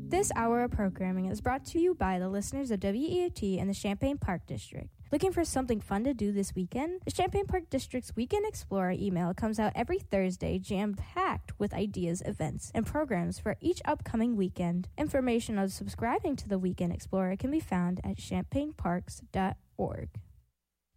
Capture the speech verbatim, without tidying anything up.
This hour of programming is brought to you by the listeners of W E O T and the Champaign Park District. Looking for something fun to do this weekend? The Champaign Park District's Weekend Explorer email comes out every Thursday, jam-packed with ideas, events, and programs for each upcoming weekend. Information on subscribing to the Weekend Explorer can be found at champaign parks dot org.